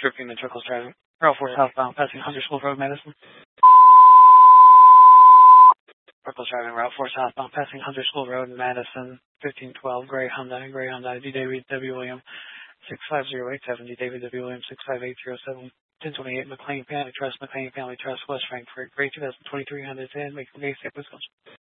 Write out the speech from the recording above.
Dripping and Trickles driving. Route 4 southbound, passing Hunter School Road, Madison. Trickles driving, Route 4 southbound, passing Hunter School Road, Madison. 1512, Gray Hyundai, D. David W. William, 65087, D. David W. William, 65807. 1028 McLean Family Trust, West Frankfurt, Gray 2023 Honda 10, make the Wisconsin.